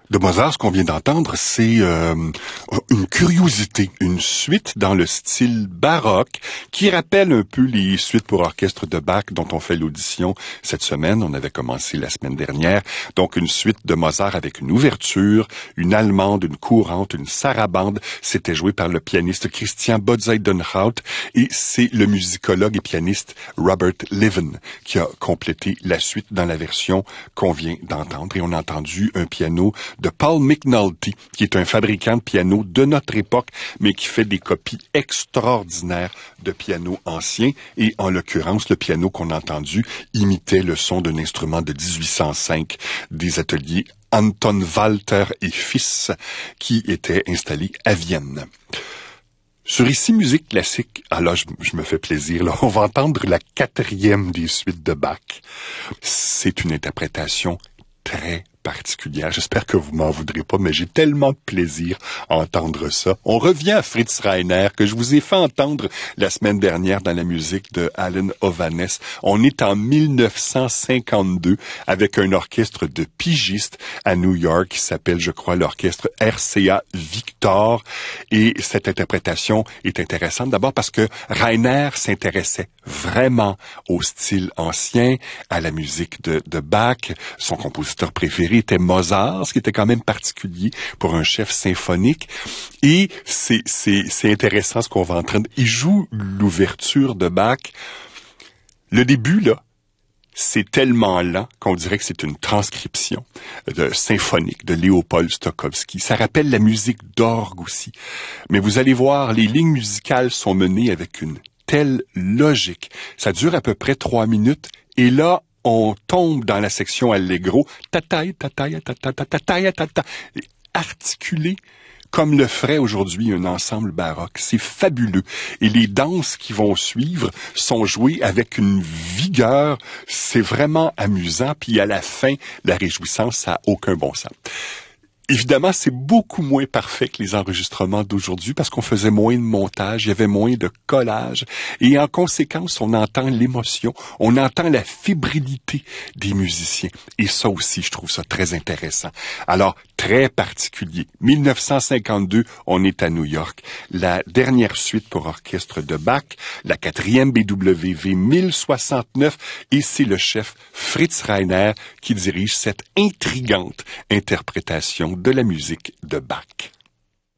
De Mozart, ce qu'on vient d'entendre, c'est une curiosité, une suite dans le style baroque qui rappelle un peu les suites pour orchestre de Bach dont on fait l'audition cette semaine. On avait commencé la semaine dernière. Donc, une suite de Mozart avec une ouverture, une allemande, une courante, une sarabande. C'était joué par le pianiste Christian Botzeidenhout et c'est le musicologue et pianiste Robert Liven qui a complété la suite dans la version qu'on vient d'entendre. Et on a entendu un piano de Paul McNulty, qui est un fabricant de pianos de notre époque, mais qui fait des copies extraordinaires de pianos anciens. Et en l'occurrence, le piano qu'on a entendu imitait le son d'un instrument de 1805 des ateliers Anton Walter et Fils, qui étaient installés à Vienne. Sur Ici Musique Classique, alors je me fais plaisir, là, on va entendre la 4e des suites de Bach. C'est une interprétation très particulière. J'espère que vous m'en voudrez pas, mais j'ai tellement de plaisir à entendre ça. On revient à Fritz Reiner, que je vous ai fait entendre la semaine dernière dans la musique de Alan Ovanes. On est en 1952 avec un orchestre de pigistes à New York qui s'appelle, je crois, l'orchestre RCA Victor. Et cette interprétation est intéressante d'abord parce que Reiner s'intéressait vraiment au style ancien, à la musique de Bach. Son compositeur préféré était Mozart, ce qui était quand même particulier pour un chef symphonique. Et c'est intéressant ce qu'on va entendre. Il joue l'ouverture de Bach. Le début, là, c'est tellement lent qu'on dirait que c'est une transcription de symphonique de Léopold Stokowski. Ça rappelle la musique d'orgue aussi. Mais vous allez voir, les lignes musicales sont menées avec une telle logique. Ça dure à peu près 3 minutes. Et là, on tombe dans la section allegro, tataï, tataï, tataï, tataï, tataï, articulé comme le ferait aujourd'hui un ensemble baroque. C'est fabuleux. Et les danses qui vont suivre sont jouées avec une vigueur. C'est vraiment amusant. Puis à la fin, la réjouissance, ça n'a aucun bon sens. Évidemment, c'est beaucoup moins parfait que les enregistrements d'aujourd'hui parce qu'on faisait moins de montage, il y avait moins de collage. Et en conséquence, on entend l'émotion, on entend la fébrilité des musiciens. Et ça aussi, je trouve ça très intéressant. Alors, très particulier. 1952, on est à New York. La dernière suite pour orchestre de Bach, la 4e BWV 1069, et c'est le chef Fritz Reiner qui dirige cette intrigante interprétation de la musique de Bach.